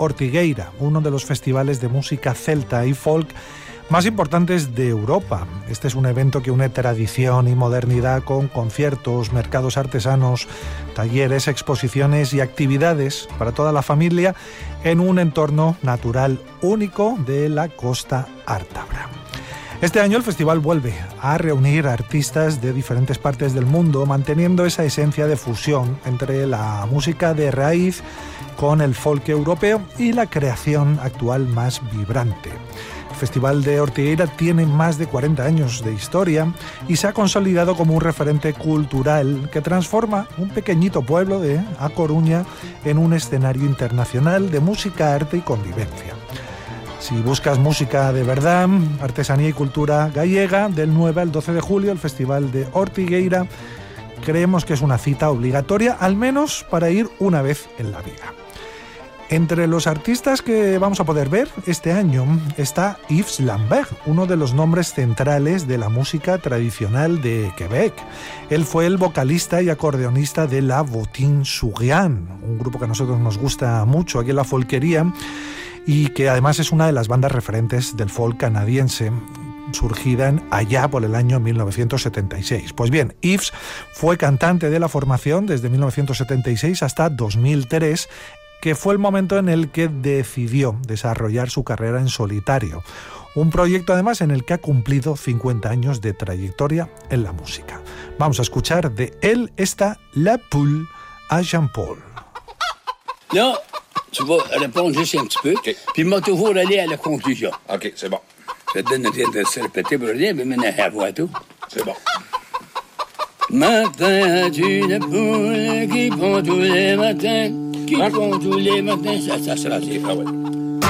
Ortigueira, uno de los festivales de música celta y folk más importantes de Europa. Este es un evento que une tradición y modernidad con conciertos, mercados artesanos, talleres, exposiciones y actividades para toda la familia en un entorno natural único de la Costa Ártabra. Este año el festival vuelve a reunir artistas de diferentes partes del mundo, manteniendo esa esencia de fusión entre la música de raíz con el folk europeo y la creación actual más vibrante. El Festival de Ortigueira tiene más de 40 años de historia y se ha consolidado como un referente cultural que transforma un pequeñito pueblo de A Coruña en un escenario internacional de música, arte y convivencia. Si buscas música de verdad, artesanía y cultura gallega, del 9 al 12 de julio, el Festival de Ortigueira, creemos que es una cita obligatoria, al menos para ir una vez en la vida. Entre los artistas que vamos a poder ver este año está Yves Lambert, uno de los nombres centrales de la música tradicional de Quebec. Él fue el vocalista y acordeonista de la Botin-Sourian, un grupo que a nosotros nos gusta mucho aquí en la folquería y que además es una de las bandas referentes del folk canadiense, surgida allá por el año 1976. Pues bien, Yves fue cantante de la formación desde 1976 hasta 2003, que fue el momento en el que decidió desarrollar su carrera en solitario. Un proyecto además en el que ha cumplido 50 años de trayectoria en la música. Vamos a escuchar de él esta La Poule à Jean-Paul. Là, tu vas répondre juste un petit peu, okay. Puis moi toujours aller à la conclusion. OK, c'est bon. Je te donne rien de se répéter pour rien, mais maintenant à voix tout. C'est bon. Matin, une poule qui pond tous les matins, ça sera dit. Ah ouais.